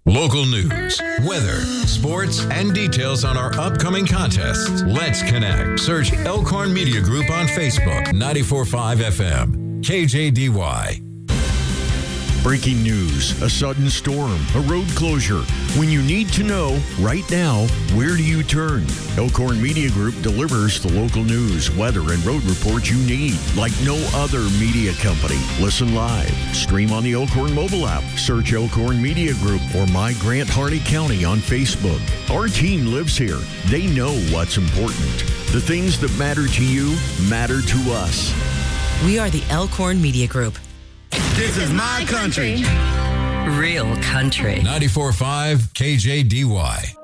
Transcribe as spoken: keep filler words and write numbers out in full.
Local news, weather, sports, and details on our upcoming contests. Let's connect. Search Elkhorn Media Group on Facebook, ninety-four point five F M, K J D Y. Breaking news, a sudden storm, a road closure. When you need to know right now, where do you turn? Elkhorn Media Group delivers the local news, weather, and road reports you need like no other media company. Listen live, stream on the Elkhorn mobile app, search Elkhorn Media Group or My Grant Harney County on Facebook. Our team lives here. They know what's important. The things that matter to you matter to us. We are the Elkhorn Media Group. This is my country. Real country. ninety-four point five K J D Y.